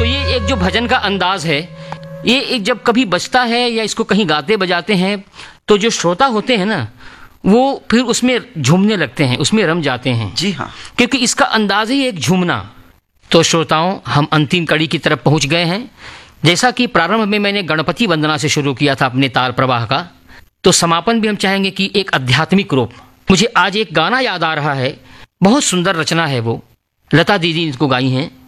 तो ये एक जो भजन का अंदाज है, ये एक जब कभी बजता है या इसको कहीं गाते बजाते हैं तो जो श्रोता होते हैं ना, वो फिर उसमें झूमने लगते हैं, उसमें रम जाते हैं। जी हाँ, क्योंकि इसका अंदाज ही एक झूमना। तो श्रोताओं, हम अंतिम कड़ी की तरफ पहुंच गए हैं। जैसा कि प्रारंभ में मैंने गणपति वंदना से शुरू किया था अपने ताल प्रवाह का, तो समापन भी हम चाहेंगे कि एक आध्यात्मिक रूप। मुझे आज एक गाना याद आ रहा है, बहुत सुंदर रचना है वो, लता दीदी ने इसको गाई हैं।